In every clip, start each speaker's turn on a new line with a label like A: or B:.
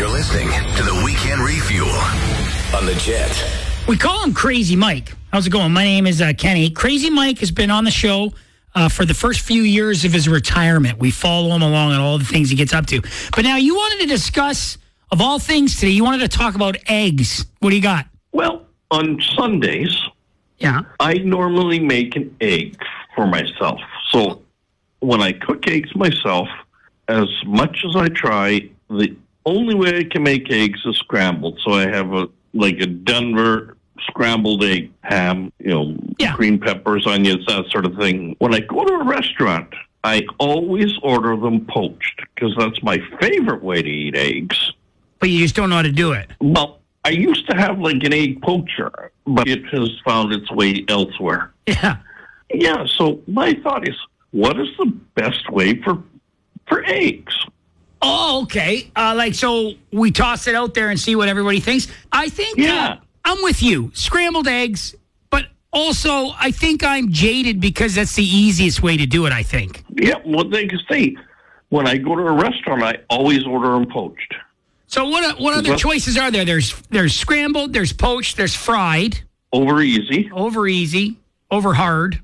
A: You're listening to the Weekend Refuel on the Jet.
B: We call him Crazy Mike. How's it going? My name is Kenny. Crazy Mike has been on the show for the first few years of his retirement. We follow him along on all the things he gets up to. But now you wanted to discuss, of all things today, you wanted to talk about eggs. What do you got?
C: Well, on Sundays, I normally make an egg for myself. So when I cook eggs myself, as much as I try, the only way I can make eggs is scrambled. So I have a Denver scrambled egg, ham, green peppers, onions, that sort of thing. When I go to a restaurant, I always order them poached because that's my favorite way to eat eggs.
B: But you just don't know how to do it.
C: Well, I used to have an egg poacher, but it has found its way elsewhere.
B: Yeah.
C: Yeah, so my thought is, what is the best way for eggs?
B: Oh, okay. So we toss it out there and see what everybody thinks. I think I'm with you. Scrambled eggs, but also I think I'm jaded because that's the easiest way to do it, I think.
C: Yeah, well, they can say, when I go to a restaurant, I always order them poached.
B: So what other choices are there? There's scrambled, there's poached, there's fried.
C: Over easy.
B: Over hard.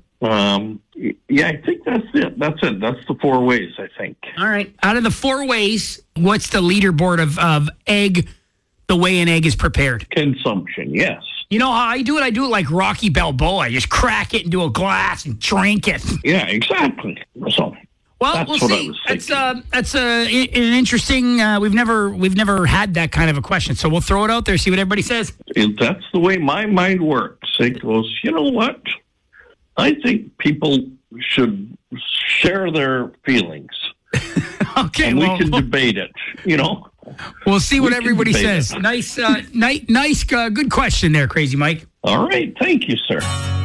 C: Yeah, I think that's it. That's the 4 ways, I think.
B: All right. Out of the 4 ways, what's the leaderboard of egg, the way an egg is prepared?
C: Consumption, yes.
B: You know how I do it? I do it like Rocky Balboa. I just crack it into a glass and drink it.
C: Yeah, exactly. So,
B: well, we'll see. That's an interesting. We've never had that kind of a question, so we'll throw it out there, see what everybody says.
C: That's the way my mind works. It goes, you know what? I think people should share their feelings.
B: Okay,
C: and we can debate it,
B: We'll see what everybody says. Nice, good question there, Crazy Mike.
C: All right. Thank you, sir.